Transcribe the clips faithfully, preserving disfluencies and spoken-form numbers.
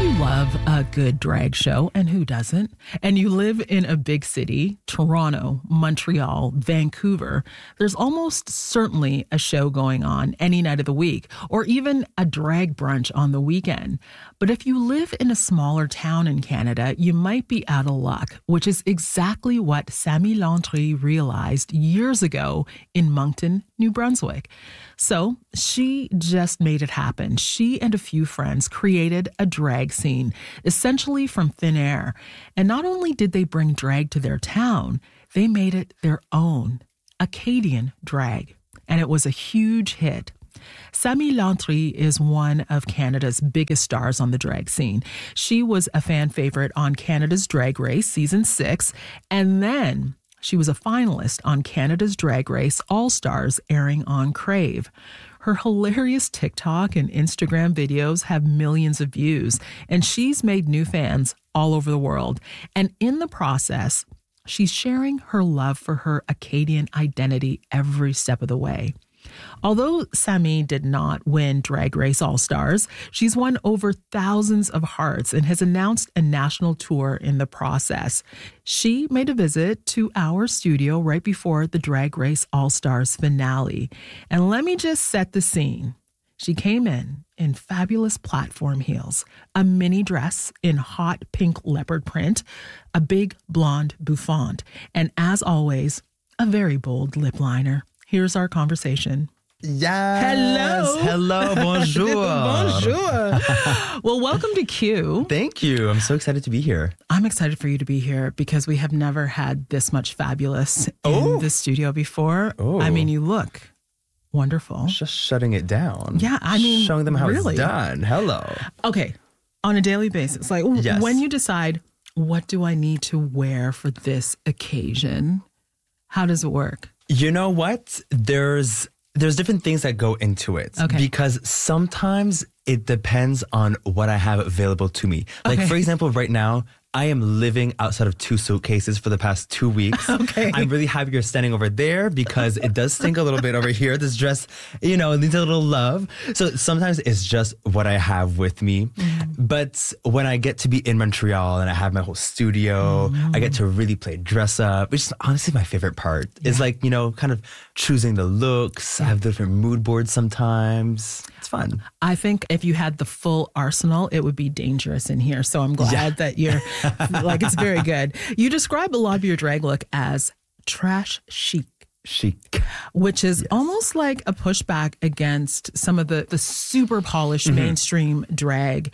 you love a good drag show, and who doesn't, and you live in a big city, Toronto, Montreal, Vancouver, there's almost certainly a show going on any night of the week, or even a drag brunch on the weekend. But if you live in a smaller town in Canada, you might be out of luck, which is exactly what Sammy Landry realized years ago in Moncton, New Brunswick. So she just made it happen. She and a few friends created a drag scene, essentially from thin air. And not only did they bring drag to their town, they made it their own, Acadian drag. And it was a huge hit. Sammy Landry is one of Canada's biggest stars on the drag scene. She was a fan favorite on Canada's Drag Race Season six, and then she was a finalist on Canada's Drag Race All-Stars airing on Crave. Her hilarious TikTok and Instagram videos have millions of views, and she's made new fans all over the world. And in the process, she's sharing her love for her Acadian identity every step of the way. Although Sammy did not win Drag Race All-Stars, she's won over thousands of hearts and has announced a national tour in the process. She made a visit to our studio right before the Drag Race All-Stars finale. And let me just set the scene. She came in in fabulous platform heels, a mini dress in hot pink leopard print, a big blonde bouffant, and as always, a very bold lip liner. Here's our conversation. Yes. Hello. Hello. Bonjour. Bonjour. Well, welcome to Q. Thank you. I'm so excited to be here. I'm excited for you to be here because we have never had this much fabulous Oh. in the studio before. Oh. I mean, you look wonderful. Just shutting it down. Yeah, I mean, showing them how really. it's done. Hello. Okay, on a daily basis, like Yes. when you decide, what do I need to wear for this occasion? How does it work? You know what? There's there's different things that go into it. Okay. Because sometimes it depends on what I have available to me. Like, Okay. for example, right now, I am living outside of two suitcases for the past two weeks. Okay. I'm really happy you're standing over there because it does stink a little bit over here. This dress, you know, needs a little love. So sometimes it's just what I have with me. Mm. But when I get to be in Montreal and I have my whole studio, Mm. I get to really play dress up, which is honestly my favorite part. It's like, you know, kind of choosing the looks. I have different mood boards sometimes. It's fun. I think if you had the full arsenal, it would be dangerous in here. So I'm glad Yeah. that you're like, it's very good. You describe a lot of your drag look as trash chic, Chic. which is almost like a pushback against some of the, the super polished Mm-hmm. mainstream drag.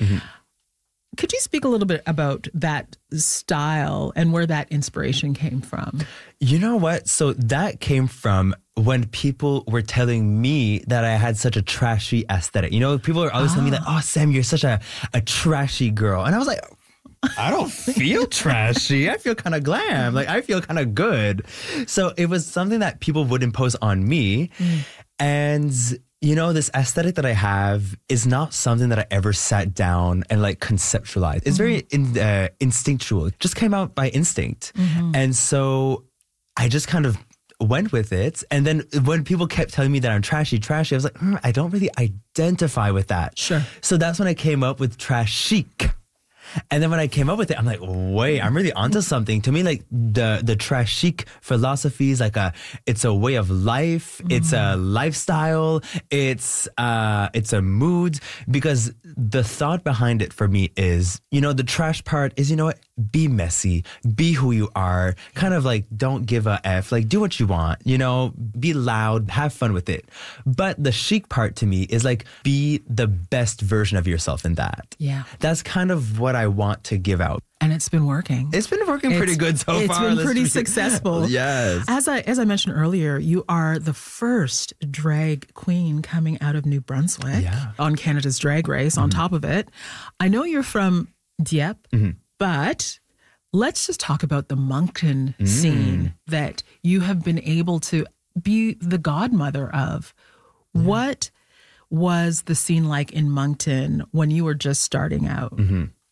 Could you speak a little bit about that style and where that inspiration came from? You know what? So that came from when people were telling me that I had such a trashy aesthetic. You know, people are always telling me like, oh, Sam, you're such a, a trashy girl. And I was like, I don't feel trashy. I feel kind of glam. Like, I feel kind of good. So it was something that people would impose on me. Mm. And, you know, this aesthetic that I have is not something that I ever sat down and like conceptualized. It's very in, uh, instinctual. It just came out by instinct. Mm-hmm. And so I just kind of went with it. And then when people kept telling me that I'm trashy, trashy, I was like, mm, I don't really identify with that. Sure. So that's when I came up with trash chic. And then when I came up with it, I'm like, wait, I'm really onto something. To me, like the the trash chic philosophy is like a, it's a way of life. Mm. It's a lifestyle. It's uh, it's a mood. Because the thought behind it for me is, you know, the trash part is, you know what, be messy, be who you are. Kind of like, don't give a F. Like, do what you want. You know, be loud, have fun with it. But the chic part to me is like, be the best version of yourself in that. Yeah. That's kind of what I want to give out. And it's been working. It's been working pretty It's- good so it's far. been Let's pretty be- successful. Yes. As I as I mentioned earlier, you are the first drag queen coming out of New Brunswick Yeah. on Canada's Drag Race. On top of it, I know you're from Dieppe, Mm-hmm. but let's just talk about the Moncton Mm. scene that you have been able to be the godmother of. What was the scene like in Moncton when you were just starting out? Mm-hmm.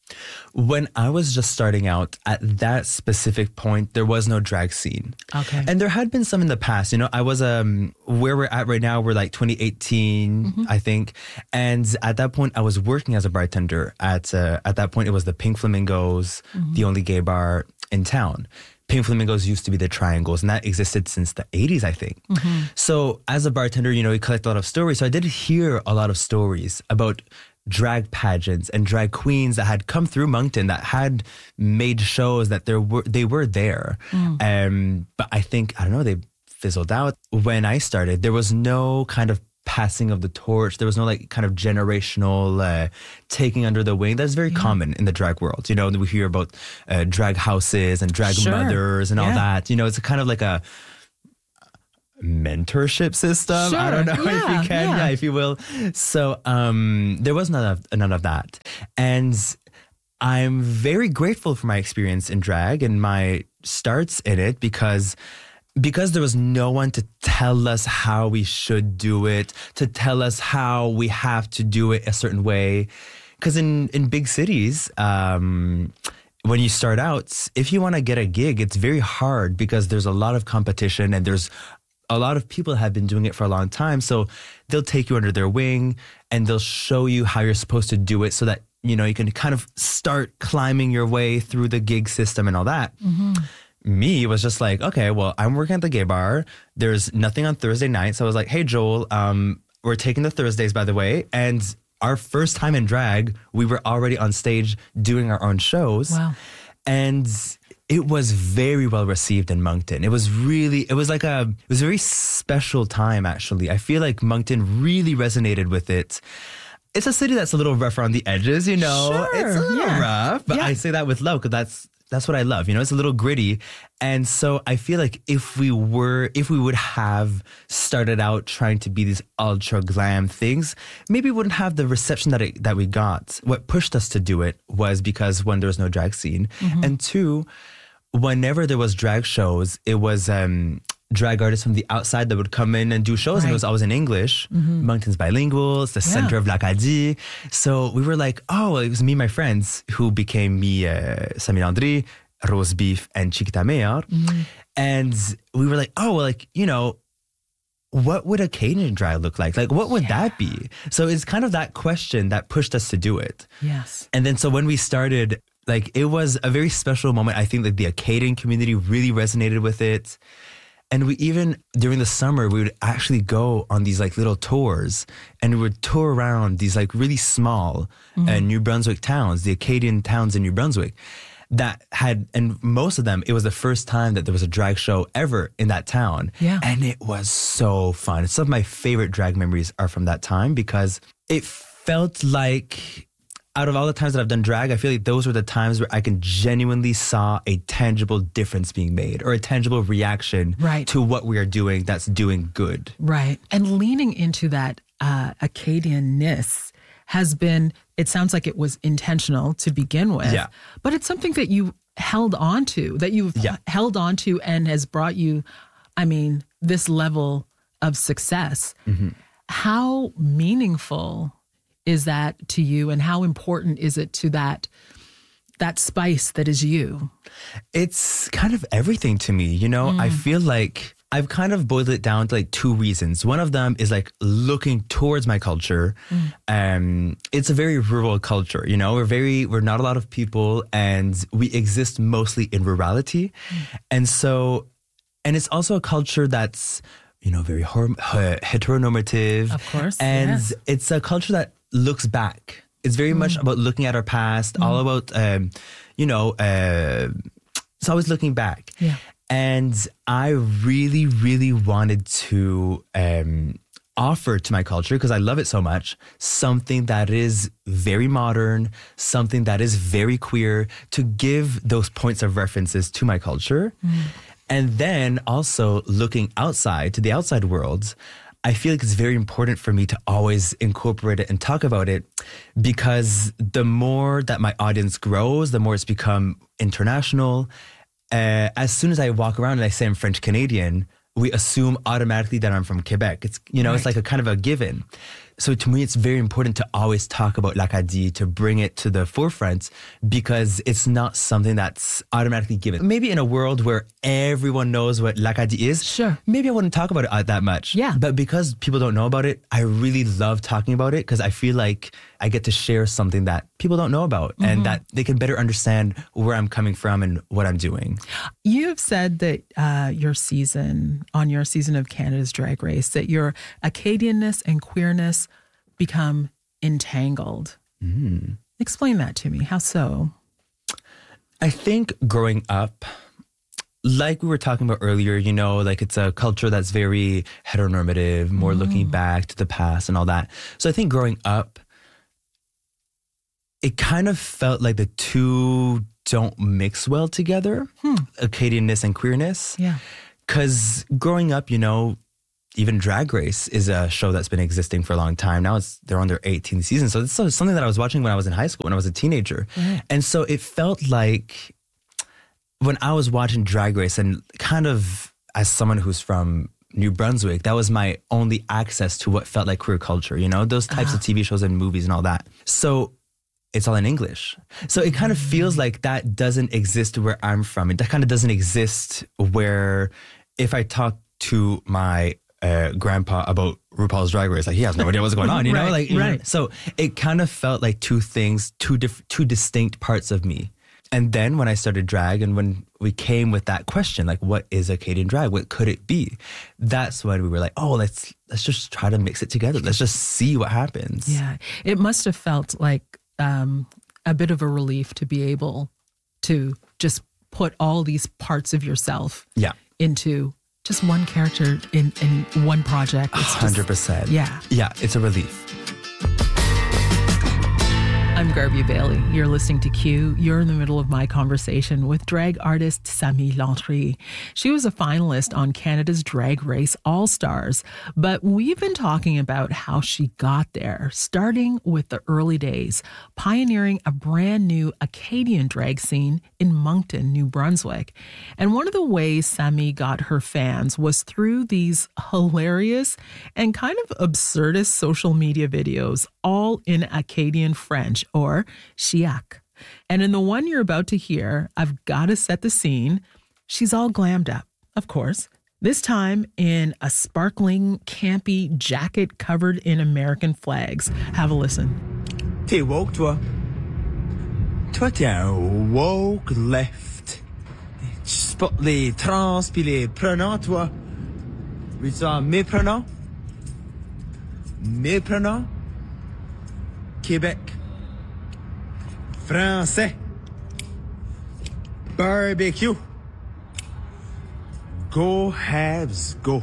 When I was just starting out, at that specific point, there was no drag scene. Okay. And there had been some in the past. You know, I was, um, where we're at right now, we're like twenty eighteen, mm-hmm. I think. And at that point, I was working as a bartender. At uh, at that point, it was the Pink Flamingos, mm-hmm. the only gay bar in town. Pink Flamingos used to be the Triangles, and that existed since the eighties, I think. Mm-hmm. So as a bartender, you know, you collect a lot of stories. So I did hear a lot of stories about drag pageants and drag queens that had come through Moncton, that had made shows, that there were they were there. Mm. Um, but I think, I don't know, they fizzled out. When I started, there was no kind of passing of the torch. There was no like kind of generational uh, taking under the wing. That's very yeah. common in the drag world. You know, we hear about uh, drag houses and drag sure. mothers and all yeah. that. You know, it's a kind of like a mentorship system. Sure. I don't know yeah, if you can, yeah. yeah, if you will. So um, there was none of none of that, and I'm very grateful for my experience in drag and my starts in it because. Because there was no one to tell us how we should do it, to tell us how we have to do it a certain way. Because in, in big cities, um, when you start out, if you want to get a gig, it's very hard because there's a lot of competition and there's a lot of people that have been doing it for a long time. So they'll take you under their wing and they'll show you how you're supposed to do it so that, you know, you can kind of start climbing your way through the gig system and all that. Mm-hmm. Me was just like, okay, well, I'm working at the gay bar. There's nothing on Thursday night. So I was like, hey, Joel, um, we're taking the Thursdays, by the way. And our first time in drag, we were already on stage doing our own shows. Wow. And it was very well received in Moncton. It was really, it was like a, it was a very special time, actually. I feel like Moncton really resonated with it. It's a city that's a little rough around the edges, you know. Sure. It's a little yeah. rough, but yeah. I say that with love because that's, That's what I love. You know, it's a little gritty. And so I feel like if we were, if we would have started out trying to be these ultra glam things, maybe we wouldn't have the reception that it, that we got. What pushed us to do it was because, one, there was no drag scene. Mm-hmm. And two, whenever there was drag shows, it was um, drag artists from the outside that would come in and do shows. Right. And it was always in English. Mm-hmm. Moncton's bilingual. It's the yeah. center of l'Acadie. So we were like, oh, it was me and my friends who became me, uh, Samy Landry, Rose Beef, and Chiquita Mayor. Mm-hmm. And we were like, oh, well, like, you know, what would Acadian drag look like? Like, what would yeah. that be? So it's kind of that question that pushed us to do it. Yes. And then so when we started, like, it was a very special moment. I think that the Acadian community really resonated with it. And we even, during the summer, we would actually go on these like little tours and we would tour around these like really small mm-hmm. uh, New Brunswick towns, the Acadian towns in New Brunswick that had, and most of them, it was the first time that there was a drag show ever in that town. Yeah. And it was so fun. Some of my favorite drag memories are from that time because it felt like, out of all the times that I've done drag, I feel like those were the times where I can genuinely saw a tangible difference being made or a tangible reaction right. to what we are doing that's doing good. Right. And leaning into that uh, Acadian-ness has been, it sounds like it was intentional to begin with, yeah. but it's something that you held on to, that you've yeah. held on to and has brought you, I mean, this level of success. Mm-hmm. How meaningful is that to you, and how important is it to that that spice that is you? It's kind of everything to me, you know. Mm. I feel like I've kind of boiled it down to like two reasons. One of them is like looking towards my culture. Mm. Um, it's a very rural culture, you know. We're very, we're not a lot of people, and we exist mostly in rurality, mm. and so, and it's also a culture that's, you know, very hor- heteronormative. Of course, and yes. it's a culture that looks back. It's very mm. much about looking at our past, mm. all about, um, you know, uh, it's always looking back. Yeah. And I really, really wanted to um, offer to my culture, because I love it so much, something that is very modern, something that is very queer, to give those points of references to my culture. Mm. And then also looking outside to the outside world, I feel like it's very important for me to always incorporate it and talk about it, because the more that my audience grows, the more it's become international. Uh, as soon as I walk around and I say I'm French Canadian, we assume automatically that I'm from Quebec. It's, you know, right. It's like a kind of a given. So to me, it's very important to always talk about l'Acadie, to bring it to the forefront, because it's not something that's automatically given. Maybe in a world where everyone knows what l'Acadie is, Sure. maybe I wouldn't talk about it that much. Yeah. But because people don't know about it, I really love talking about it because I feel like I get to share something that people don't know about mm-hmm. and that they can better understand where I'm coming from and what I'm doing. You have said that uh, your season, on your season of Canada's Drag Race, that your Acadianness and queerness become entangled. Mm. Explain that to me. How so? I think growing up, like we were talking about earlier, you know, like it's a culture that's very heteronormative, more mm. looking back to the past and all that. So I think growing up, it kind of felt like the two don't mix well together, hmm. Acadianness and queerness. Yeah. Because growing up, you know, even Drag Race is a show that's been existing for a long time. Now it's they're on their eighteenth season. So it's something that I was watching when I was in high school, when I was a teenager. Right. And so it felt like when I was watching Drag Race, and kind of as someone who's from New Brunswick, that was my only access to what felt like queer culture, you know, those types uh-huh. of T V shows and movies and all that. So it's all in English. So it kind of feels like that doesn't exist where I'm from. It kind of doesn't exist where if I talk to my uh, grandpa about RuPaul's Drag Race, like he has no idea what's going on, you right, know? Like, you right. know? So it kind of felt like two things, two diff- two distinct parts of me. And then when I started drag and when we came with that question, like, what is Acadian drag? What could it be? That's when we were like, oh, let's let's just try to mix it together. Let's just see what happens. Yeah. It must have felt like um, a bit of a relief to be able to just put all these parts of yourself yeah. into just one character in, in one project. It's one hundred percent. Just, yeah. Yeah, it's a relief. I'm Garvey Bailey. You're listening to Q. You're in the middle of my conversation with drag artist Samy Lantry. She was a finalist on Canada's Drag Race All-Stars, but we've been talking about how she got there, starting with the early days, pioneering a brand new Acadian drag scene in Moncton, New Brunswick. And one of the ways Samy got her fans was through these hilarious and kind of absurdist social media videos, all in Acadian French, or Chiac. And in the one you're about to hear, I've got to set the scene. She's all glammed up, of course, this time in a sparkling, campy jacket covered in American flags. Have a listen. T'es woke, toi. Toi, t'es un woke left. Tu supportes les trans pis les prenants, toi. Veux-tu dire mes prenants? Mes prenants? Québec. Français. Barbecue. Go Habs, go.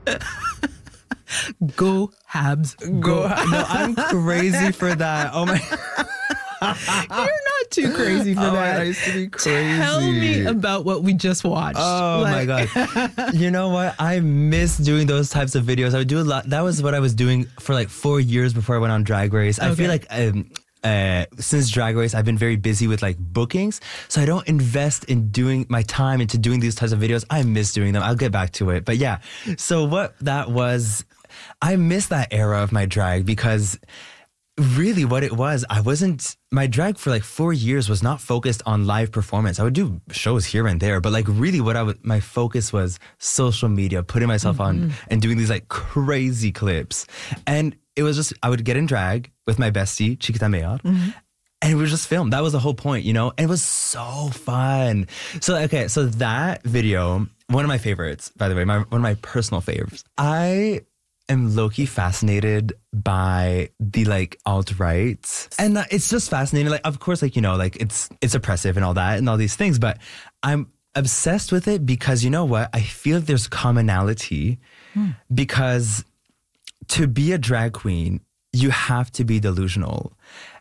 Go Habs, go. go. No, I'm crazy for that. Oh my. You're not too crazy for oh, that. I used to be crazy. Tell me about what we just watched. Oh like, my God. You know what? I miss doing those types of videos. I would do a lot. That was what I was doing for like four years before I went on Drag Race. Okay. I feel like um, uh, since Drag Race, I've been very busy with like bookings. So I don't invest in doing my time into doing these types of videos. I miss doing them. I'll get back to it. But yeah, so what that was, I miss that era of my drag because really what it was, I wasn't, my drag for like four years was not focused on live performance. I would do shows here and there, but like really what I would, my focus was social media, putting myself mm-hmm. on and doing these like crazy clips. And it was just, I would get in drag with my bestie, Chiquita Mayor, mm-hmm. and we would just film. That was the whole point, you know? And it was so fun. So, okay, so that video, one of my favorites, by the way, my, one of my personal favorites. I am low-key fascinated by the like alt-right. And uh, it's just fascinating. Like, of course, like, you know, like it's it's oppressive and all that and all these things, but I'm obsessed with it because you know what? I feel there's commonality hmm. because to be a drag queen, you have to be delusional.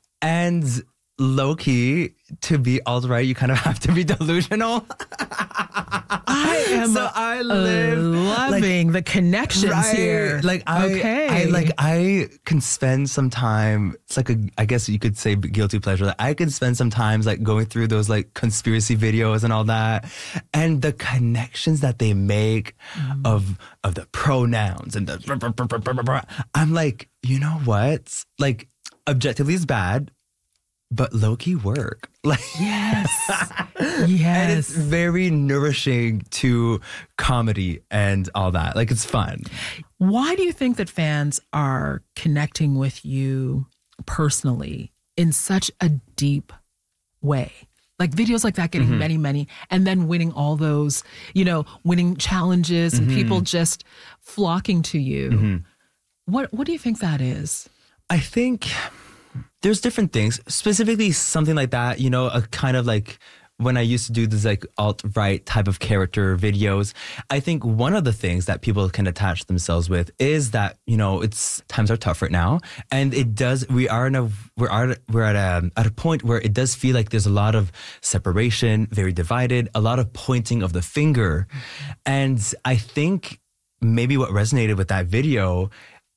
And low-key, to be alt-right, you kind of have to be delusional. I am So I live loving the connections right, here. Like I, okay. I like I can spend some time. It's like a, I guess you could say guilty pleasure. Like I can spend some times like going through those like conspiracy videos and all that, and the connections that they make mm. of of the pronouns and the. Blah, blah, blah, blah, blah, blah. I'm like, you know what? Like objectively, it's bad. But low-key work. Like yes. Yes. And it's very nourishing to comedy and all that. Like it's fun. Why do you think that fans are connecting with you personally in such a deep way? Like videos like that getting mm-hmm. many, many, and then winning all those, you know, winning challenges mm-hmm. and people just flocking to you. Mm-hmm. What What do you think that is? I think there's different things, specifically something like that, you know, a kind of like when I used to do this like alt-right type of character videos, I think one of the things that people can attach themselves with is that, you know, it's times are tough right now. And it does, we are in a, we're, are, we're at a, at a point where it does feel like there's a lot of separation, very divided, a lot of pointing of the finger. And I think maybe what resonated with that video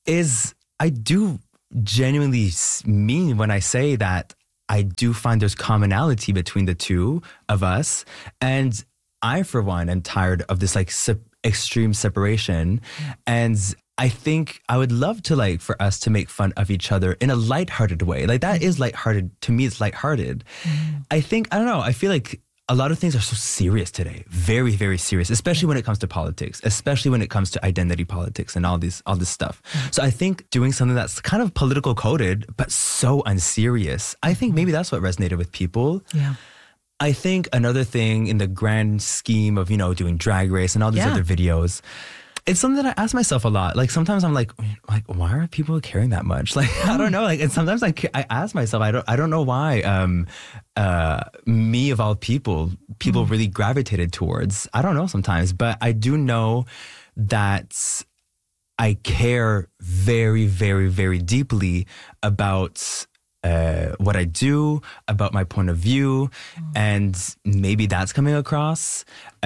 is I do genuinely mean when I say that I do find there's commonality between the two of us. And I, for one, am tired of this like se- extreme separation. And I think I would love to like for us to make fun of each other in a lighthearted way. Like that is lighthearted. To me, it's lighthearted. Mm. I think, I don't know, I feel like a lot of things are so serious today. Very, very serious, especially when it comes to politics, especially when it comes to identity politics and all this, all this stuff. So I think doing something that's kind of political coded, but so unserious, I think maybe that's what resonated with people. Yeah. I think another thing in the grand scheme of, you know, doing Drag Race and all these yeah. other videos, it's something that I ask myself a lot. Like sometimes I'm like, like why are people caring that much? Like I don't know. Like and sometimes I, I ask myself, I don't I don't know why. Um, uh, me of all people, people mm. really gravitated towards. I don't know sometimes, but I do know that I care very, very, very deeply about uh, what I do, about my point of view, mm. and maybe that's coming across.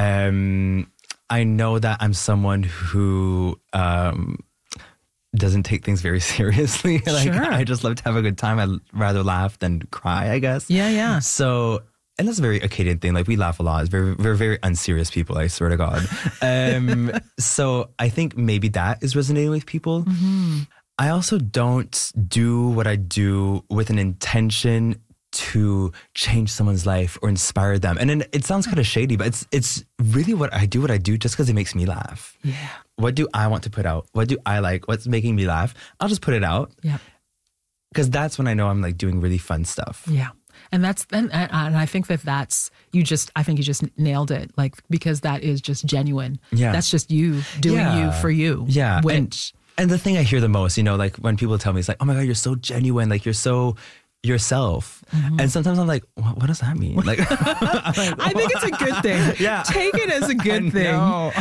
Um, I know that I'm someone who um, doesn't take things very seriously. Like sure. I just love to have a good time. I'd rather laugh than cry, I guess. Yeah, yeah. So, and that's a very Acadian thing. Like we laugh a lot. It's very, very, very unserious people, I swear to God. Um, so I think maybe that is resonating with people. Mm-hmm. I also don't do what I do with an intention to change someone's life or inspire them. And then it sounds kind of shady, but it's it's really what I do what I do just because it makes me laugh. Yeah. What do I want to put out? What do I like? What's making me laugh? I'll just put it out. Yeah. Because that's when I know I'm like doing really fun stuff. Yeah. And that's, and, and I think that that's, you just, I think you just nailed it. Like, because that is just genuine. Yeah. That's just you doing yeah. you for you. Yeah. Which. And, and the thing I hear the most, you know, like when people tell me, it's like, oh my God, you're so genuine. Like you're so yourself. Mm-hmm. And sometimes I'm like, what, what does that mean? Like, like I think it's a good thing. Yeah. Take it as a good thing.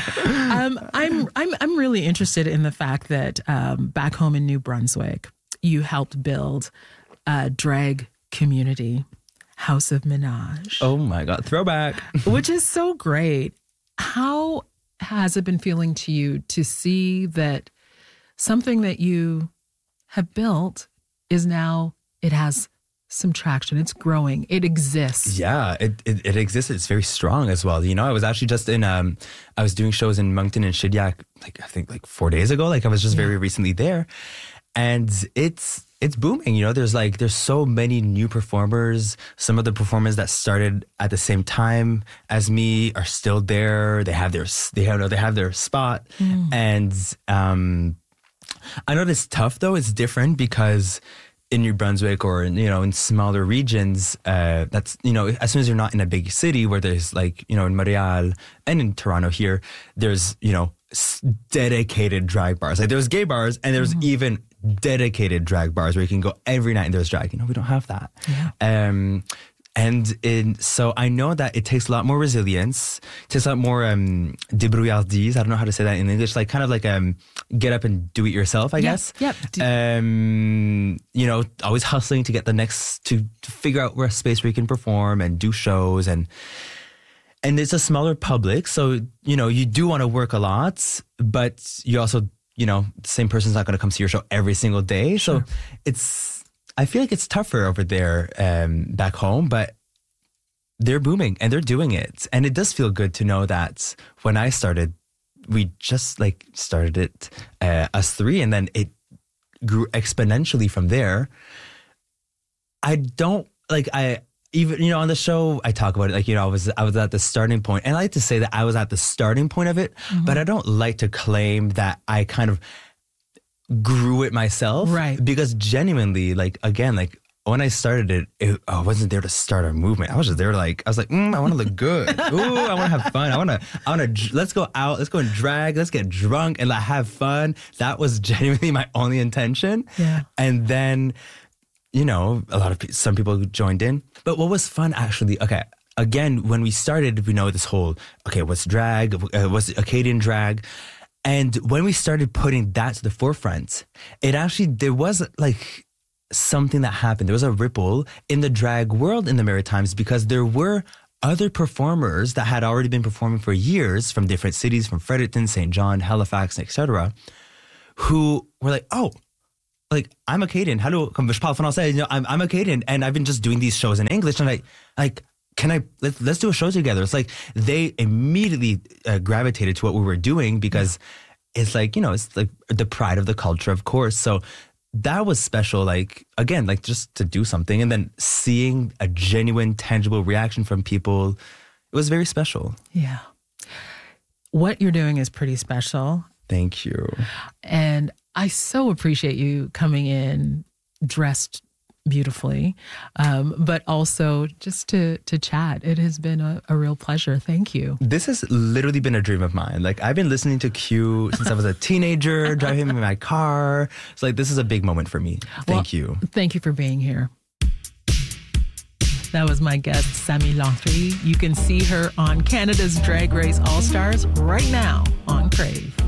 um, I'm, I'm, I'm really interested in the fact that um, back home in New Brunswick, you helped build a drag community, House of Menage. Oh my God, throwback. Which is so great. How has it been feeling to you to see that something that you have built is now, it has some traction. It's growing. It exists. Yeah, it, it it exists. It's very strong as well. You know, I was actually just in, um, I was doing shows in Moncton and Shediac, like I think like four days ago. Like I was just yeah. very recently there. And it's it's booming. You know, there's like, there's so many new performers. Some of the performers that started at the same time as me are still there. They have their, they have, they have their spot. Mm. And um, I know it's tough though. It's different because in New Brunswick or, you know, in smaller regions, uh, that's, you know, as soon as you're not in a big city where there's like, you know, in Montreal and in Toronto here, there's, you know, dedicated drag bars. Like there's gay bars and there's mm. even dedicated drag bars where you can go every night and there's drag. You know, we don't have that. Yeah. Um, and in, so I know that it takes a lot more resilience, it takes a lot more um, débrouillardise. I don't know how to say that in English. Like kind of like um, get up and do it yourself, I yep. guess. Yep. Um, you know, always hustling to get the next, to, to figure out where a space where you can perform and do shows. And and it's a smaller public. So, you know, you do want to work a lot, but you also, you know, the same person's not going to come see your show every single day. Sure. So it's, I feel like it's tougher over there um, back home, but they're booming and they're doing it. And it does feel good to know that when I started, we just like started it, uh, us three, and then it grew exponentially from there. I don't like, I, even, you know, on the show, I talk about it, like, you know, I was, I was at the starting point, and I like to say that I was at the starting point of it, mm-hmm. but I don't like to claim that I kind of grew it myself. Right. Because genuinely, like, again, like, when I started it, it, I wasn't there to start a movement. I was just there like, I was like, mm, I want to look good. Ooh, I want to have fun. I want to, I want to, let's go out. Let's go and drag. Let's get drunk and like, have fun. That was genuinely my only intention. Yeah. And then, you know, a lot of people, some people joined in. But what was fun actually, okay, again, when we started, we know this whole, okay, what's drag? Uh, what's Acadian drag? And when we started putting that to the forefront, it actually, there was like, something that happened. There was a ripple in the drag world in the Maritimes, because there were other performers that had already been performing for years from different cities, from Fredericton, Saint John, Halifax, et cetera, who were like, oh, like, I'm Acadian. Hello, comme je parle français. You know, I'm, I'm Acadian, and I've been just doing these shows in English, and I, like, can I, let, let's do a show together. It's like, they immediately uh, gravitated to what we were doing, because yeah. it's like, you know, it's like the pride of the culture, of course. So that was special, like, again, like, just to do something and then seeing a genuine, tangible reaction from people, it was very special. Yeah. What you're doing is pretty special. Thank you. And I so appreciate you coming in dressed beautifully, um, but also just to to chat. It has been a, a real pleasure. Thank you. This has literally been a dream of mine. Like, I've been listening to Q since I was a teenager, driving in my car. It's like, this is a big moment for me. Thank well, you. Thank you for being here. That was my guest, Sammy Landry. You can see her on Canada's Drag Race All-Stars right now on Crave.